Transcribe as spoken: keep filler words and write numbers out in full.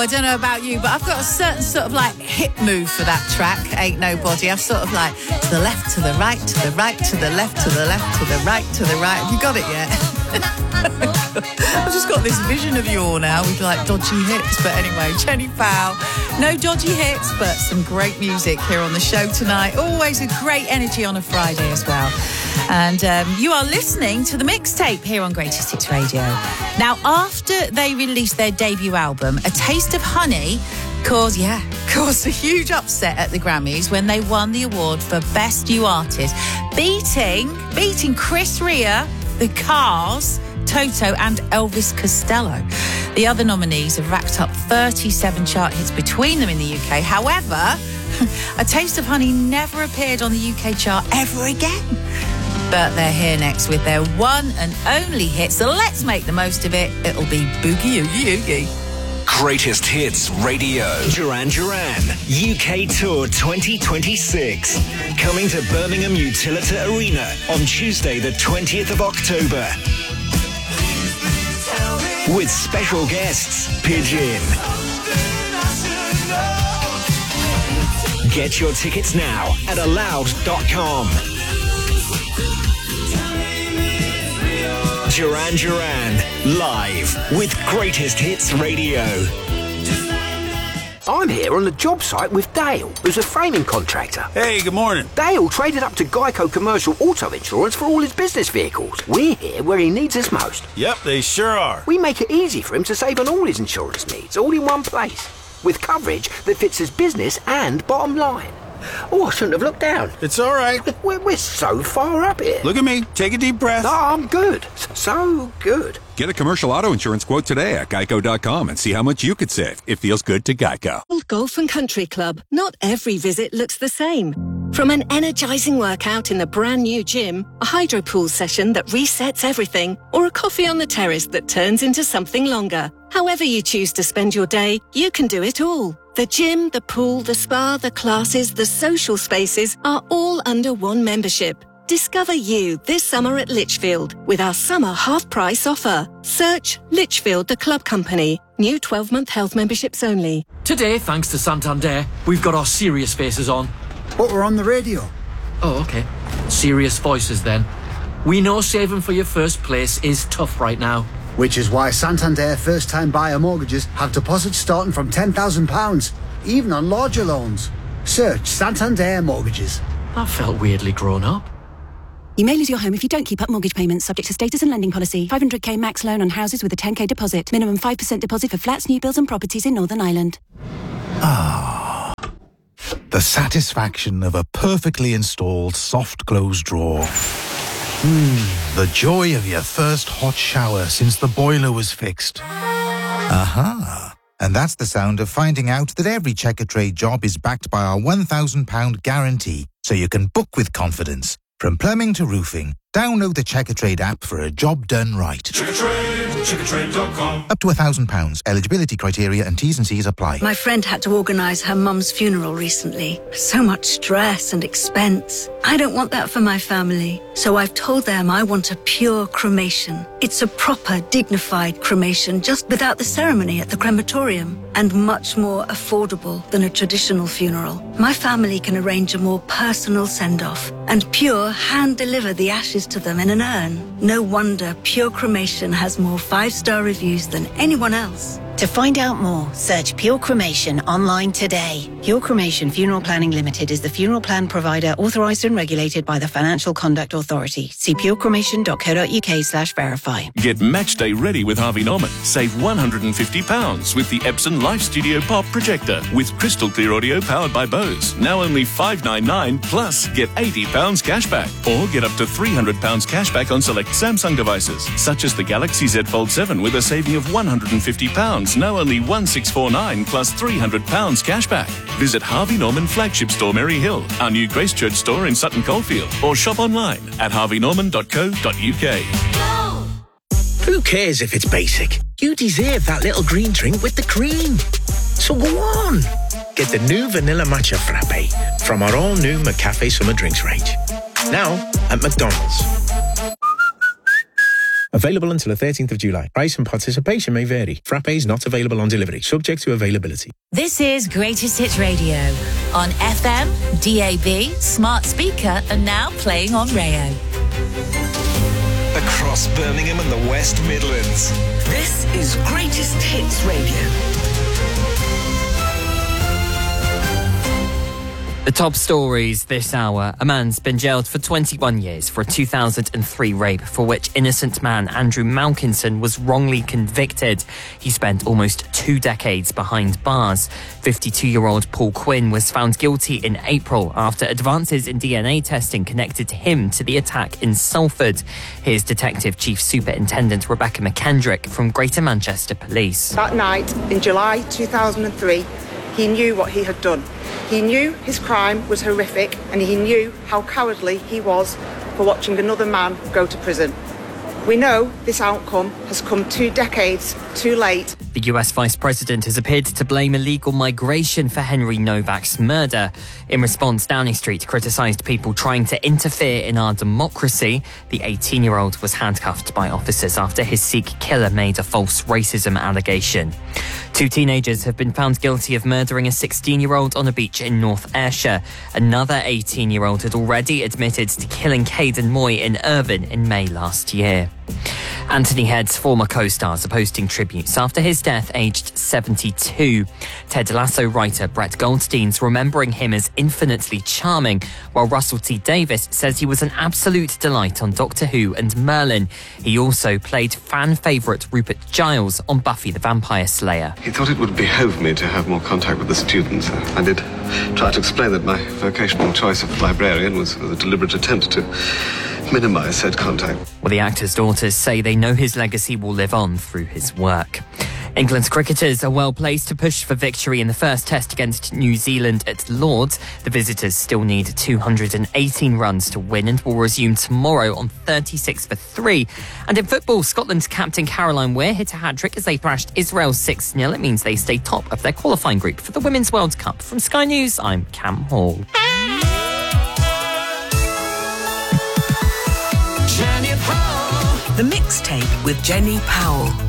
don't know about you, but I've got a certain sort of like hip move for that track, Ain't Nobody. I've sort of like to the left, to the right, to the right, to the left, to the left, to the right, to the right. Have you got it yet? I've just got this vision of you all now with like dodgy hits. But anyway, Jenny Powell, no dodgy hits, but some great music here on the show tonight. Always a great energy on a Friday as well. And um, you are listening to the mixtape here on Greatest Hits Radio. Now, after they released their debut album, A Taste of Honey caused, yeah, caused a huge upset at the Grammys when they won the award for Best New Artist, beating, beating Chris Rea, The Cars, Toto and Elvis Costello. The other nominees have racked up thirty-seven chart hits between them in the U K. However, A Taste of Honey never appeared on the U K chart ever again. But they're here next with their one and only hit, so let's make the most of it. It'll be Boogie Oogie Oogie. Greatest Hits Radio. Duran Duran U K Tour twenty twenty-six. Coming to Birmingham Utilita Arena on Tuesday the twentieth of October. With special guests, Pigeon. Get your tickets now at aloud dot com. Duran Duran, live with Greatest Hits Radio. I'm here on the job site with Dale, who's a framing contractor. Hey, good morning. Dale traded up to Geico Commercial Auto Insurance for all his business vehicles. We're here where he needs us most. Yep, they sure are. We make it easy for him to save on all his insurance needs, all in one place, with coverage that fits his business and bottom line. Oh, I shouldn't have looked down. It's all right. We're, we're so far up here. Look at me. Take a deep breath. Oh, I'm good. So good. Get a commercial auto insurance quote today at geico dot com and see how much you could save. It feels good to Geico. Old Golf and Country Club. Not every visit looks the same. From an energising workout in the brand new gym, a hydro pool session that resets everything, or a coffee on the terrace that turns into something longer. However you choose to spend your day, you can do it all. The gym, the pool, the spa, the classes, the social spaces are all under one membership. Discover you this summer at Lichfield with our summer half-price offer. Search Lichfield the Club Company. New twelve-month health memberships only. Today, thanks to Santander, we've got our serious faces on. But we're on the radio. Oh, okay. Serious voices then. We know saving for your first place is tough right now. Which is why Santander first-time buyer mortgages have deposits starting from ten thousand pounds, even on larger loans. Search Santander Mortgages. That felt weirdly grown up. You may lose your home if you don't keep up mortgage payments, subject to status and lending policy. five hundred k max loan on houses with a ten k deposit. Minimum five percent deposit for flats, new builds and properties in Northern Ireland. Ah, the satisfaction of a perfectly installed soft close drawer. Hmm, the joy of your first hot shower since the boiler was fixed. Aha. And that's the sound of finding out that every Checkatrade job is backed by our one thousand pounds guarantee, so you can book with confidence. From plumbing to roofing, download the Checkatrade app for a job done right. Checkatrade, checkatrade dot com. Up to one thousand pounds. Eligibility criteria and T's and C's apply. My friend had to organise her mum's funeral recently. So much stress and expense. I don't want that for my family. So I've told them I want a pure cremation. It's a proper, dignified cremation, just without the ceremony at the crematorium. And much more affordable than a traditional funeral. My family can arrange a more personal send-off. And Pure hand-deliver the ashes to them in an urn. No wonder Pure Cremation has more five-star reviews than anyone else. To find out more, search Pure Cremation online today. Pure Cremation Funeral Planning Limited is the funeral plan provider authorised and regulated by the Financial Conduct Authority. See pure cremation dot co dot uk slash verify. Get match day ready with Harvey Norman. Save one hundred fifty pounds with the Epson Live Studio Pop Projector with crystal clear audio powered by Bose. Now only five ninety-nine plus get eighty pounds cashback. Or get up to three hundred pounds cashback on select Samsung devices, such as the Galaxy Z Fold seven with a saving of one hundred fifty pounds. Now only one thousand six hundred forty-nine plus three hundred pounds cashback. Visit Harvey Norman Flagship Store Merry Hill, our new Gracechurch store in Sutton Coldfield, or shop online at harvey norman dot co dot uk. Who cares if it's basic? You deserve that little green drink with the cream. So go on. Get the new Vanilla Matcha Frappe from our all-new McCafe Summer Drinks range. Now at McDonald's. Available until the thirteenth of July. Price and participation may vary. Frappés not available on delivery, subject to availability. This is Greatest Hits Radio on F M, D A B, smart speaker, and now playing on Rayo. Across Birmingham and the West Midlands. This is Greatest Hits Radio. The top stories this hour. A man's been jailed for twenty-one years for a two thousand three rape for which innocent man Andrew Malkinson was wrongly convicted. He spent almost two decades behind bars. fifty-two-year-old Paul Quinn was found guilty in April after advances in D N A testing connected him to the attack in Salford. Here's Detective Chief Superintendent Rebecca McKendrick from Greater Manchester Police. That night in July two thousand three, he knew what he had done. He knew his crime was horrific, and he knew how cowardly he was for watching another man go to prison. We know this outcome has come two decades too late. The U S Vice President has appeared to blame illegal migration for Henry Novak's murder. In response, Downing Street criticised people trying to interfere in our democracy. The eighteen-year-old was handcuffed by officers after his Sikh killer made a false racism allegation. Two teenagers have been found guilty of murdering a sixteen-year-old on a beach in North Ayrshire. Another eighteen-year-old had already admitted to killing Caden Moy in Irvine in May last year. Anthony Head's former co-stars are posting tributes after his death aged seventy-two. Ted Lasso writer Brett Goldstein's remembering him as infinitely charming, while Russell T Davies says he was an absolute delight on Doctor Who and Merlin. He also played fan favourite Rupert Giles on Buffy the Vampire Slayer. He thought it would behove me to have more contact with the students. I did try to explain that my vocational choice of librarian was a deliberate attempt to minimise said contact. Well, the actor's daughters say they know his legacy will live on through his work. England's cricketers are well placed to push for victory in the first test against New Zealand at Lord's. The visitors still need two hundred eighteen runs to win and will resume tomorrow on thirty-six for three. And in football, Scotland's captain Caroline Weir hit a hat-trick as they thrashed Israel six nil. It means they stay top of their qualifying group for the Women's World Cup. From Sky News, I'm Cam Hall. The Mixtape with Jenny Powell.